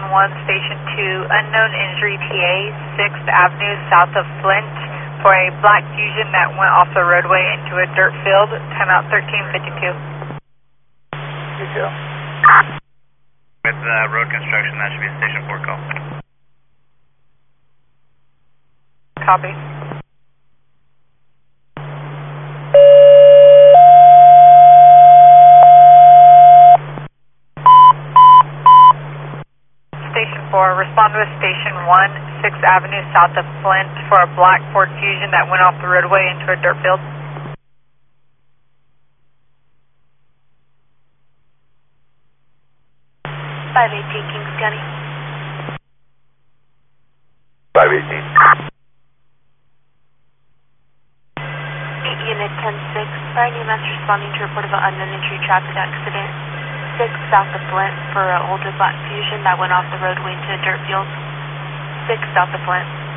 1, Station 2, unknown injury TA, 6th Avenue south of Flint for a black Fusion that went off the roadway into a dirt field, timeout 1352. Detail. With road construction, that should be a Station 4 call. Copy. Station 4, respond to Station 1, 6th Avenue south of Flint for a black Ford Fusion that went off the roadway into a dirt field. Kings County. 518. 8 Unit 10-6, fire EMS responding to report of an unknown injury traffic accident. 6 south of Flint for an older black Fusion that went off the roadway into a dirt field. 6 south of Flint.